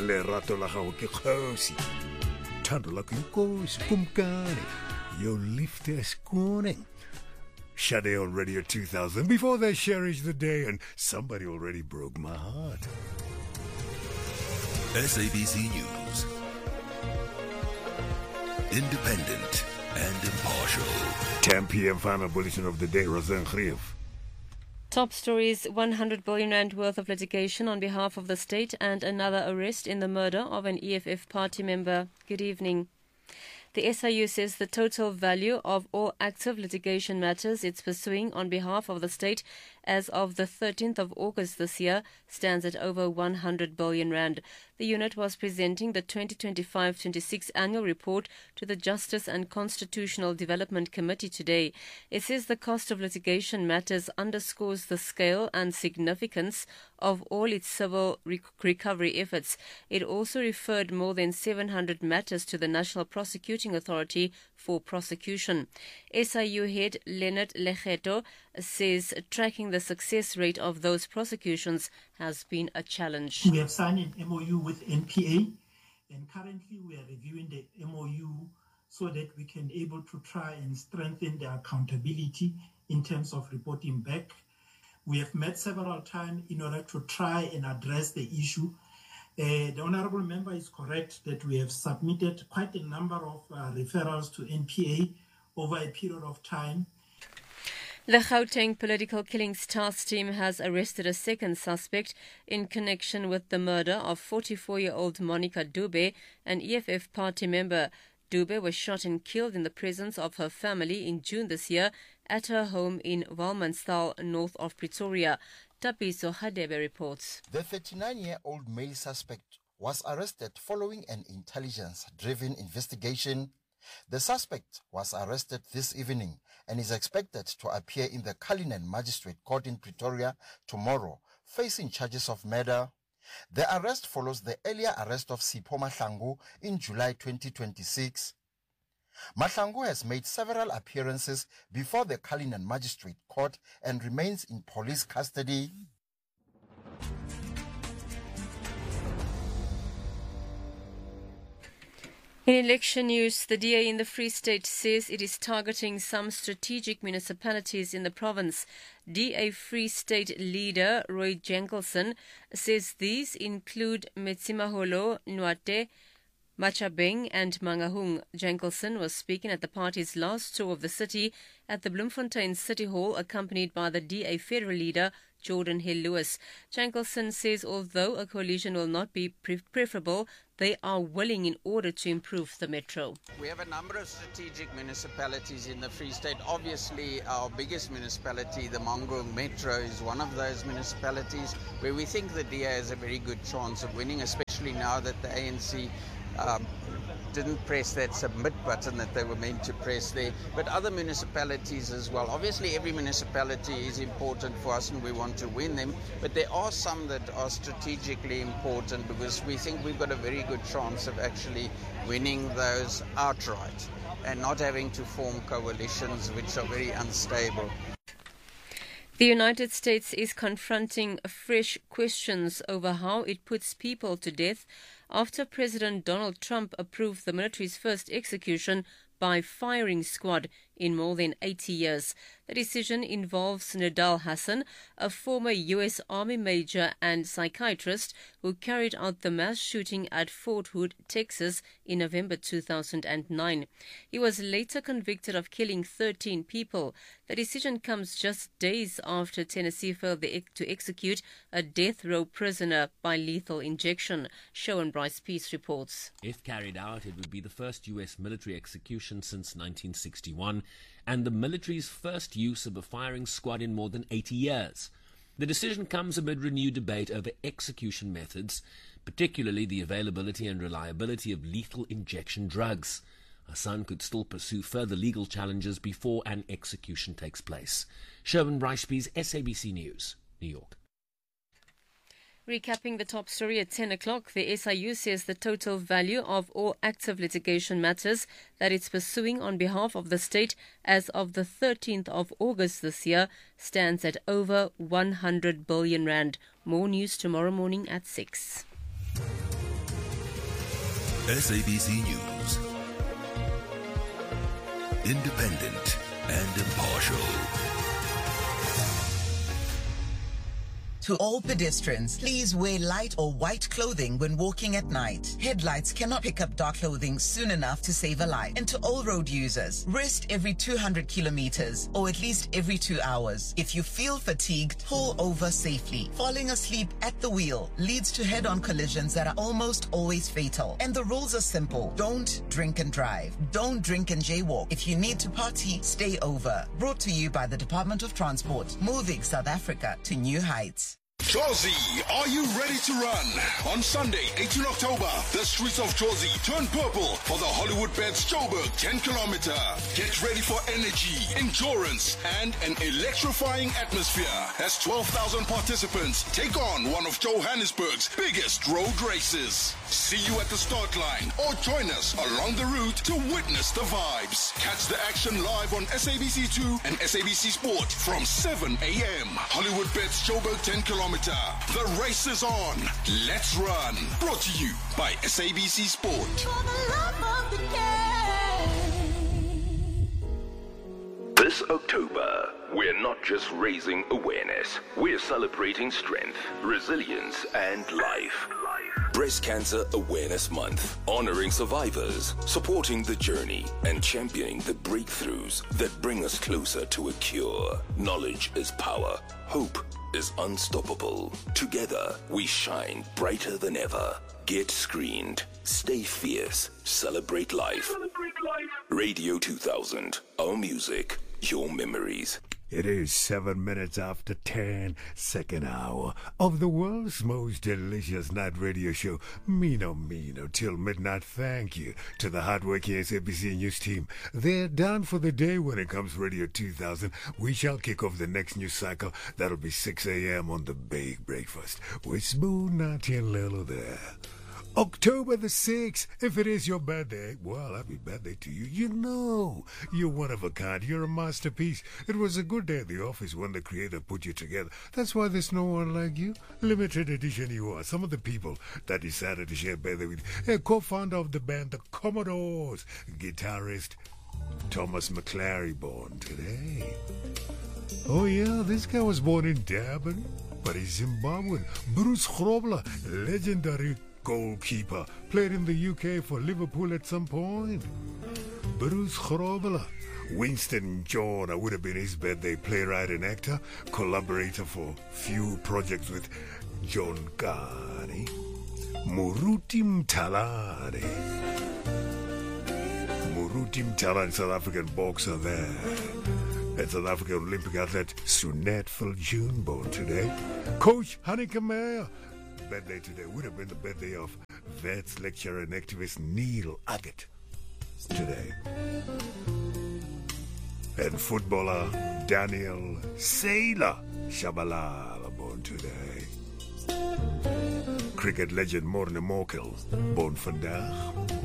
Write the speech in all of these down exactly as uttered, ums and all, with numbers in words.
Lerato la gago ke kgosi. Thando la ke nkosi kumkani. Your lift is koning. Shade on Radio two thousand. Before they cherish the day, and somebody already broke my heart. S A B C News. Independent and impartial. ten p.m. final bulletin of the day. Roseanne Grief. Top stories: one hundred billion rand worth of litigation on behalf of the state and another arrest in the murder of an E F F party member. Good evening. The S I U says the total value of all active litigation matters it's pursuing on behalf of the state as of the thirteenth of August this year stands at over one hundred billion rand. The unit was presenting the twenty twenty-five twenty-six annual report to the Justice and Constitutional Development Committee today. It says the cost of litigation matters underscores the scale and significance of all its civil rec- recovery efforts. It also referred more than seven hundred matters to the National Prosecuting Authority for prosecution. S I U head Leonard Legeto says tracking the success rate of those prosecutions has been a challenge. We have signed an M O U with N P A, and currently we are reviewing the M O U so that we can able to try and strengthen the accountability in terms of reporting back. We have met several times in order to try and address the issue. Uh, the Honourable Member is correct that we have submitted quite a number of uh, referrals to N P A over a period of time. The Gauteng Political Killings Task Team has arrested a second suspect in connection with the murder of forty-four-year-old Monica Dube, an E F F party member. Dube was shot and killed in the presence of her family in June this year at her home in Walmanstal, north of Pretoria. Tapiso Hadebe reports. The thirty-nine-year-old male suspect was arrested following an intelligence-driven investigation. The suspect was arrested this evening and is expected to appear in the Cullinan Magistrate Court in Pretoria tomorrow, facing charges of murder. The arrest follows the earlier arrest of Sipho Mahlangu in July twenty twenty-six. Mahlangu has made several appearances before the Cullinan Magistrate Court and remains in police custody. In election news, the D A in the Free State says it is targeting some strategic municipalities in the province. D A Free State leader Roy Jenkelson says these include Metsimaholo, Nwate, Machabeng and Mangahung. Jenkelson was speaking at the party's last tour of the city at the Bloemfontein City Hall, accompanied by the D A federal leader Jordan Hill Lewis. Jenkelson says although a coalition will not be pre- preferable, they are willing in order to improve the metro. We have a number of strategic municipalities in the Free State. Obviously, our biggest municipality, the Mangaung Metro, is one of those municipalities where we think the D A has a very good chance of winning, especially now that the A N C um, didn't press that submit button that they were meant to press there, but other municipalities as well. Obviously, every municipality is important for us and we want to win them, but there are some that are strategically important because we think we've got a very good chance of actually winning those outright and not having to form coalitions which are very unstable. The United States is confronting fresh questions over how it puts people to death after President Donald Trump approved the military's first execution by firing squad in more than eighty years. The decision involves Nidal Hassan, a former U S Army major and psychiatrist who carried out the mass shooting at Fort Hood, Texas in November two thousand nine. He was later convicted of killing thirteen people. The decision comes just days after Tennessee failed to execute a death row prisoner by lethal injection. Shawn Bryce Peace reports. If carried out, it would be the first U S military execution since nineteen sixty-one and the military's first use of a firing squad in more than eighty years. The decision comes amid renewed debate over execution methods, particularly the availability and reliability of lethal injection drugs. Hassan could still pursue further legal challenges before an execution takes place. Sherman Bryceby's S A B C News, New York. Recapping the top story at ten o'clock, the S I U says the total value of all active litigation matters that it's pursuing on behalf of the state as of the thirteenth of August this year stands at over one hundred billion rand. More news tomorrow morning at six. S A B C News. Independent and impartial. To all pedestrians, please wear light or white clothing when walking at night. Headlights cannot pick up dark clothing soon enough to save a life. And to all road users, rest every two hundred kilometers or at least every two hours. If you feel fatigued, pull over safely. Falling asleep at the wheel leads to head-on collisions that are almost always fatal. And the rules are simple. Don't drink and drive. Don't drink and jaywalk. If you need to party, stay over. Brought to you by the Department of Transport, moving South Africa to new heights. Jozi, are you ready to run? On Sunday, eighteenth October, the streets of Jozi turn purple for the Hollywood Bets Joburg ten kilometer. Get ready for energy, endurance, and an electrifying atmosphere as twelve thousand participants take on one of Johannesburg's biggest road races. See you at the start line or join us along the route to witness the vibes. Catch the action live on S A B C two and S A B C Sport from seven a.m. Hollywood Bets Joburg ten kilometer. The race is on. Let's run. Brought to you by S A B C Sport. This October, we're not just raising awareness. We're celebrating strength, resilience, and life. Breast Cancer Awareness Month, honoring survivors, supporting the journey, and championing the breakthroughs that bring us closer to a cure. Knowledge is power. Hope is unstoppable. Together, we shine brighter than ever. Get screened. Stay fierce. Celebrate life. Radio two thousand. Our music, your memories. It is seven minutes after ten, second hour of the world's most delicious night radio show, Mino Mino, till midnight. Thank you to the hardworking S A B C News team. They're done for the day when it comes Radio two thousand. We shall kick off the next news cycle. That'll be six a.m. on the Big Breakfast with Spoon Natty and Lilo there. October the sixth, if it is your birthday, well, happy birthday to you. You know, you're one of a kind. You're a masterpiece. It was a good day at the office when the creator put you together. That's why there's no one like you. Limited edition you are. Some of the people that decided to share birthday with you. A co-founder of the band, the Commodores, guitarist Thomas McClary, born today. Oh yeah, this guy was born in Durban, but he's Zimbabwean. Bruce Grobler, legendary goalkeeper, played in the U K for Liverpool at some point. Bruce Grobler. Winston John would have been his birthday, playwright and actor, collaborator for few projects with John Carney. Muruti Mtalane. Muruti Mtalane, South African boxer there. And South African Olympic athlete Sunette Viljoen, born today. Coach Hanneke Meyer. Birthday today would have been the birthday of Wits lecturer and activist Neil Agate today. And footballer Daniel Sailor Shabalala, born today. Cricket legend Morne Morkel, born vandaag.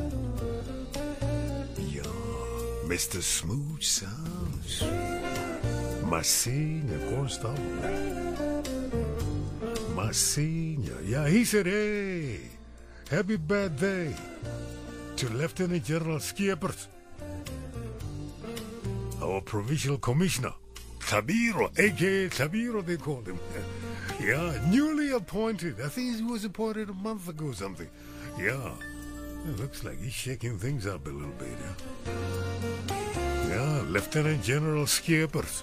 Ja, Mister Smooth Sounds. Massinha Constant. Massinha. Yeah, he said, hey, happy birthday to Lieutenant General Skeepers, our provincial commissioner, Tabiro, a k a. Tabiro, they called him. Yeah, newly appointed. I think he was appointed a month ago or something. Yeah, it looks like he's shaking things up a little bit. Yeah, yeah, Lieutenant General Skeepers.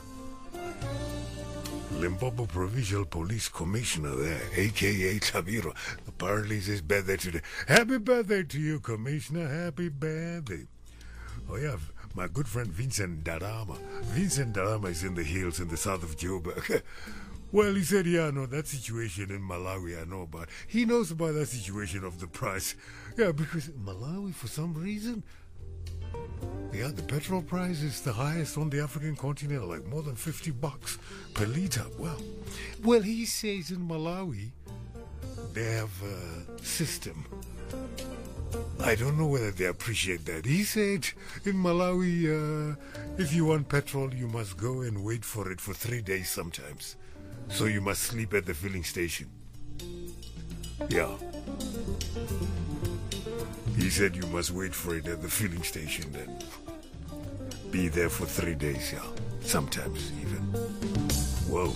Limpopo Provincial Police Commissioner there, a k a. Tabiro. Apparently it's his birthday today. Happy birthday to you, Commissioner. Happy birthday. Oh, yeah, my good friend Vincent Darama. Vincent Darama is in the hills in the south of Joburg. Well, he said, yeah, no, that situation in Malawi I know about. He knows about that situation of the price. Yeah, because Malawi, for some reason, yeah, the petrol price is the highest on the African continent, like more than fifty bucks per liter. Well, well, he says in Malawi they have a system. I don't know whether they appreciate that. He said in Malawi, uh, if you want petrol, you must go and wait for it for three days sometimes. So you must sleep at the filling station. Yeah. He said you must wait for it at the filling station then. Be there for three days, yeah. Sometimes even. Whoa.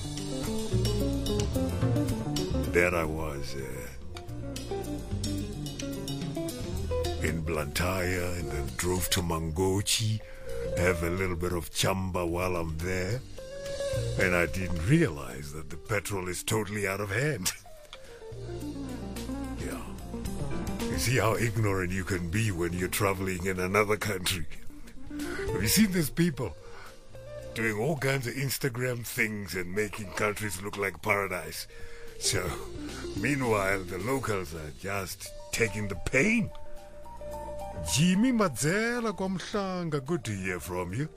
There I was, uh, in Blantyre, and then drove to Mangochi, have a little bit of chamba while I'm there, and I didn't realize that the petrol is totally out of hand. Yeah. You see how ignorant you can be when you're traveling in another country. Have you seen these people doing all kinds of Instagram things and making countries look like paradise? So, meanwhile, the locals are just taking the pain. Jimmy Madzela Kwamhlanga, good to hear from you.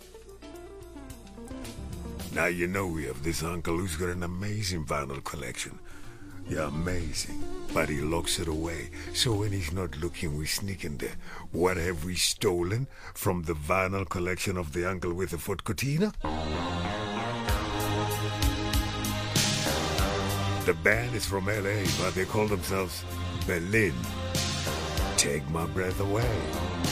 Now you know we have this uncle who's got an amazing vinyl collection. Yeah, amazing. But he locks it away. So when he's not looking, we sneak in there. What have we stolen from the vinyl collection of the uncle with the Fort Cortina? The band is from L A, but they call themselves Berlin. Take my breath away.